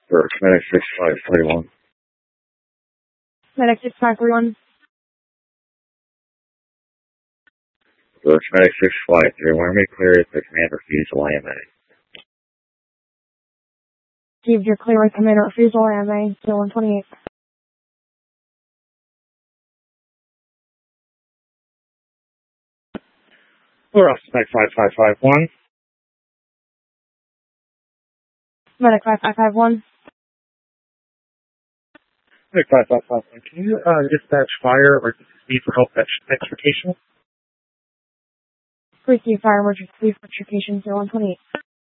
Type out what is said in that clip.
For Medic 6531. Medic 6531. For Medic 653, me clear the command refusal AMA. Give your clearance command refusal AMA, 0128. We're off Medic 5551. Medic 5551. Medic 5551, can you dispatch fire or need for help at extrication? Receive fire emergency for extrication, 0128.